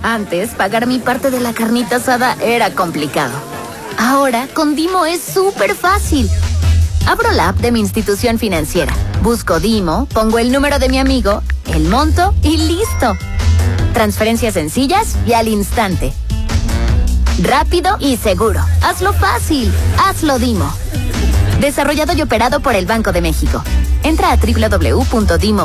Antes, pagar mi parte de la carnita asada era complicado. Ahora, con Dimo es súper fácil. Abro la app de mi institución financiera, busco Dimo, pongo el número de mi amigo, el monto y listo. Transferencias sencillas y al instante. Rápido y seguro. Hazlo fácil. Hazlo Dimo. Desarrollado y operado por el Banco de México. Entra a www.dimo.com